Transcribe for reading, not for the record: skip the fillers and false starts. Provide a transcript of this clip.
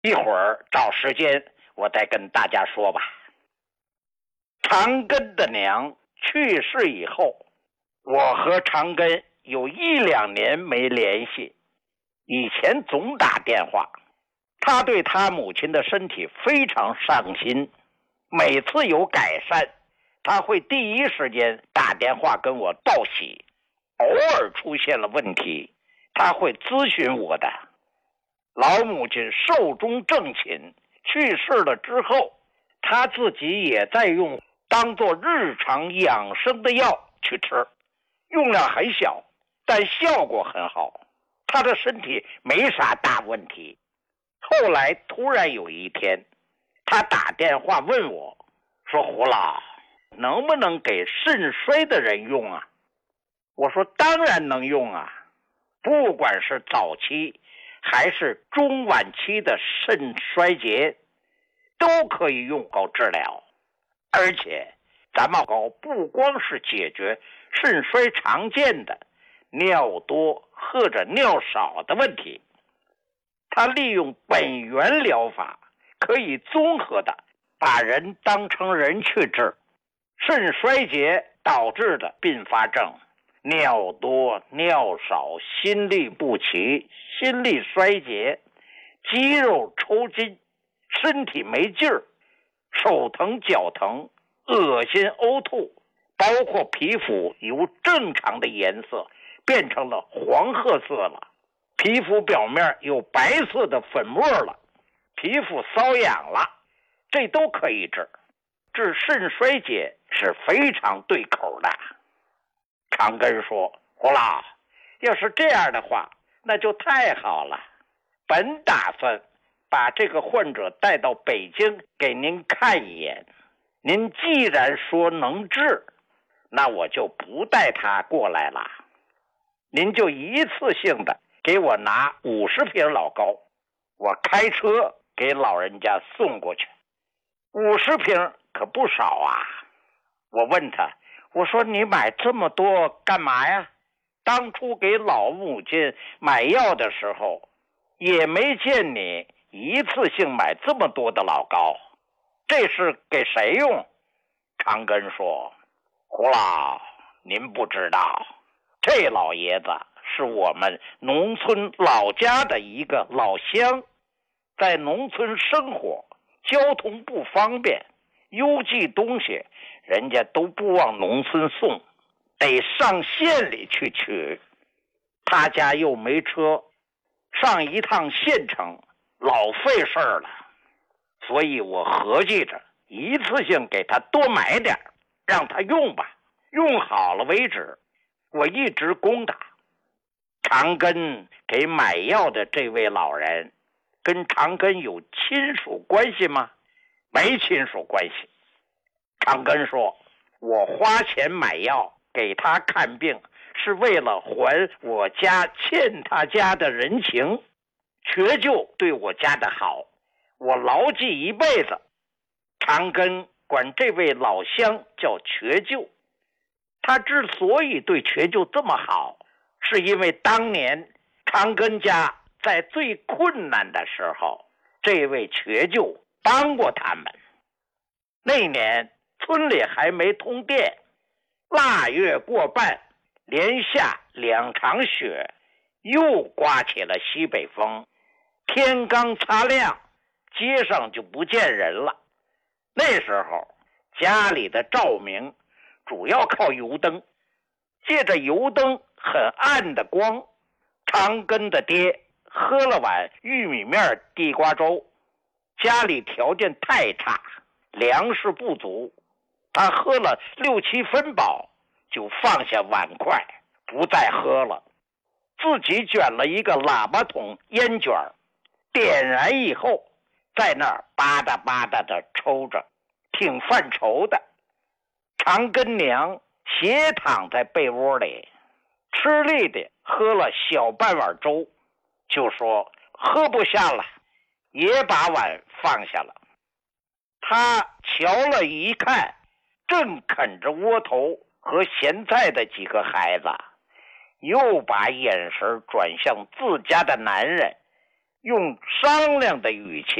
一会儿找时间我再跟大家说吧。长庚的娘去世以后，我和长庚有1-2年没联系，以前总打电话。他对他母亲的身体非常上心，每次有改善，他会第一时间打电话跟我报喜。偶尔出现了问题，他会咨询我的。老母亲寿终正寝，去世了之后，他自己也在用当做日常养生的药去吃，用量很小，但效果很好，他的身体没啥大问题。后来突然有一天，他打电话问我，说胡老，能不能给肾衰的人用啊？我说当然能用啊，不管是早期还是中晚期的肾衰竭，都可以用高治疗。而且咱们高不光是解决肾衰常见的尿多或者尿少的问题，它利用本源疗法，可以综合的把人当成人去治。肾衰竭导致的并发症，尿多、尿少、心律不齐、心力衰竭、肌肉抽筋、身体没劲儿、手疼脚疼、恶心呕吐，包括皮肤由正常的颜色变成了黄褐色了，皮肤表面有白色的粉末了，皮肤瘙痒了，这都可以治。治肾衰竭是非常对口的。长庚说，胡老，要是这样的话，那就太好了。本打算把这个患者带到北京给您看一眼，您既然说能治，那我就不带他过来了。您就一次性的给我拿50瓶老高，我开车给老人家送过去。50瓶可不少啊。我问他，我说你买这么多干嘛呀？当初给老母亲买药的时候，也没见你一次性买这么多的老高，这是给谁用？长庚说，胡老，您不知道，这老爷子是我们农村老家的一个老乡，在农村生活，交通不方便，邮寄东西人家都不往农村送，得上县里去取。他家又没车，上一趟县城老费事儿了，所以我合计着一次性给他多买点，让他用吧，用好了为止。我一直供他。长庚给买药的这位老人跟长庚有亲属关系吗？没亲属关系。长庚说，我花钱买药给他看病，是为了还我家欠他家的人情。瘸舅对我家的好，我牢记一辈子。长庚管这位老乡叫瘸舅，他之所以对瘸舅这么好，是因为当年长庚家在最困难的时候，这位瘸舅帮过他们。那年村里还没通电，腊月过半，连下2场雪，又刮起了西北风，天刚擦亮，街上就不见人了。那时候家里的照明主要靠油灯，借着油灯很暗的光，长庚的爹喝了碗玉米面地瓜粥。家里条件太差，粮食不足，他喝了6、7分饱，就放下碗筷，不再喝了，自己卷了一个喇叭筒烟卷，点燃以后，在那儿吧嗒吧嗒的抽着，挺犯愁的。长庚娘斜躺在被窝里，吃力的喝了小半碗粥，就说喝不下了，也把碗放下了。他瞧了一看，正啃着窝头和咸菜的几个孩子，又把眼神转向自家的男人， 用商量的语气